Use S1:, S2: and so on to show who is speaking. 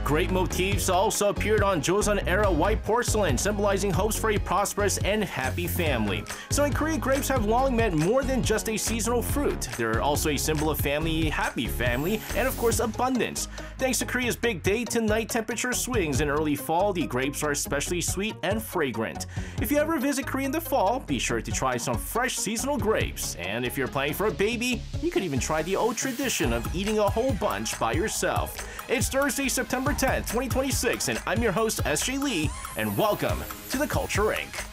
S1: Grape motifs also appeared on Joseon-era white porcelain, symbolizing hopes for a prosperous and happy family. So in Korea, grapes have long meant more than just a seasonal fruit. They're also a symbol of family, happy family, and of course abundance. Thanks to Korea's big day to night temperature swings in early fall, the grapes are especially sweet and fragrant. If you ever visit Korea in the fall, be sure to try some fresh seasonal grapes. And if you're planning for a baby, you could even try the old tradition of eating a whole bunch by yourself. It's Thursday, September 10th, 2026, and I'm your host, SJ Lee, and welcome to the Culture Inc.